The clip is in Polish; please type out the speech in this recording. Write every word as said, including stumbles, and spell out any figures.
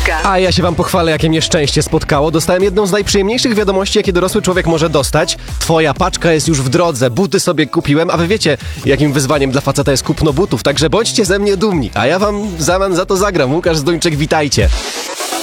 paczka. A ja się wam pochwalę, jakie mnie szczęście spotkało. Dostałem jedną z najprzyjemniejszych wiadomości, jakie dorosły człowiek może dostać. Twoja paczka jest już w drodze, buty sobie kupiłem, a wy wiecie, jakim wyzwaniem dla faceta jest kupno butów, także bądźcie ze mnie dumni. A ja wam w zamian za to zagram. Łukasz Zduńczyk, witajcie.